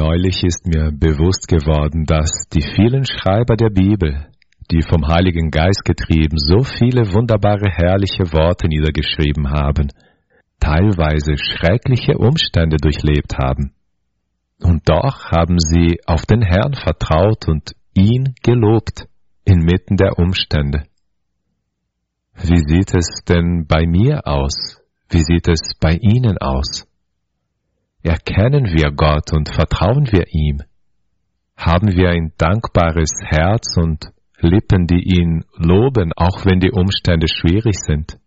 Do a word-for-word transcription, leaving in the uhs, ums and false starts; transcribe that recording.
Neulich ist mir bewusst geworden, dass die vielen Schreiber der Bibel, die vom Heiligen Geist getrieben, so viele wunderbare, herrliche Worte niedergeschrieben haben, teilweise schreckliche Umstände durchlebt haben. Und doch haben sie auf den Herrn vertraut und ihn gelobt inmitten der Umstände. Wie sieht es denn bei mir aus? Wie sieht es bei Ihnen aus? Erkennen wir Gott und vertrauen wir ihm? Haben wir ein dankbares Herz und Lippen, die ihn loben, auch wenn die Umstände schwierig sind?